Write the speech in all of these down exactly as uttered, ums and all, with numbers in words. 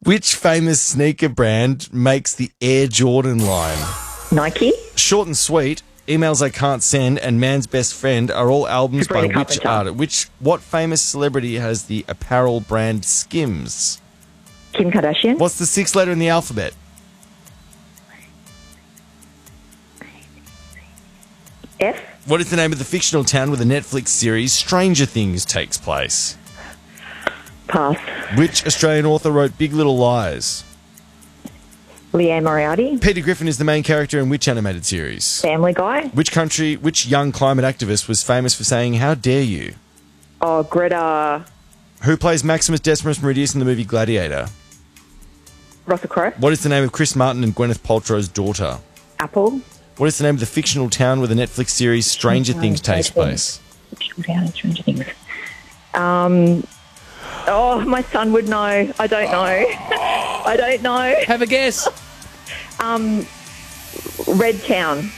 Which famous sneaker brand makes the Air Jordan line? Nike. Short and Sweet, Emails I Can't Send, and Man's Best Friend are all albums Sabrina by which Carpenter. artist? Which what famous celebrity has the apparel brand Skims? Kim Kardashian. What's the sixth letter in the alphabet? F. What is the name of the fictional town where the Netflix series Stranger Things takes place? Pass. Which Australian author wrote Big Little Lies? Leanne Moriarty. Peter Griffin is the main character in which animated series? Family Guy. Which country, which young climate activist was famous for saying, "How dare you"? Oh, Greta. Who plays Maximus Decimus Meridius in the movie Gladiator? Russell Crowe. What is the name of Chris Martin and Gwyneth Paltrow's daughter? Apple. What is the name of the fictional town where the Netflix series Stranger Things takes place? Stranger Things. Um. Oh, my son would know. I don't know. I don't know. Have a guess. Um, Red Town.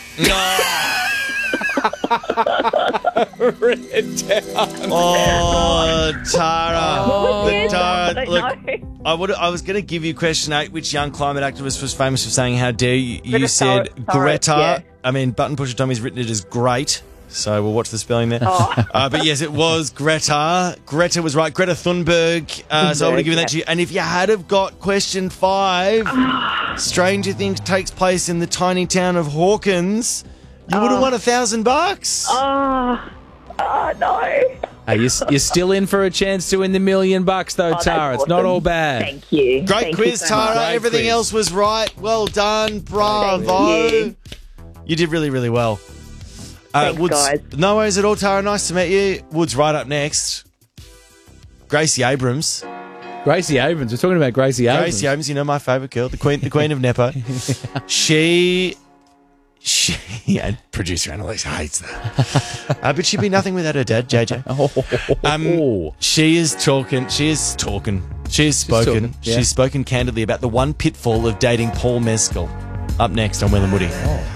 Red Town. Oh, Tara. What was the Look, answer? Tara, I don't look, know. I would. I was going to give you question eight. Which young climate activist was famous for saying, "How dare you"? You Greta said Thunberg, Greta. yeah. I mean, Button Pusher Tommy's written it as great. So we'll watch the spelling there. Oh. Uh, but yes, it was Greta. Greta was right. Greta Thunberg. Uh, so I would have given that to you. And if you had have got question five, Stranger Things takes place in the tiny town of Hawkins, you would have won a thousand bucks. Oh, oh no. Hey, you're, you're still in for a chance to win the million bucks, though, Oh, that's Tara. It's not awesome. all bad. Thank you. Great Thank quiz, you so Tara. much. Great Everything quiz. else was right. Well done. Bravo. you. You did really, really well. Uh, Thanks, Woods, guys. No worries at all, Tara. Nice to meet you. Woods right up next. Gracie Abrams. Gracie Abrams. We're talking about Gracie Abrams. Gracie Abrams, you know my favourite girl, the queen, the queen of Nepo. she, she, and producer Annalise hates that. Uh, but she'd be nothing without her dad, J J. Um, she is talking. She is talking. She has spoken. talking, yeah. She's spoken candidly about the one pitfall of dating Paul Mescal. Up next on Will and Woody.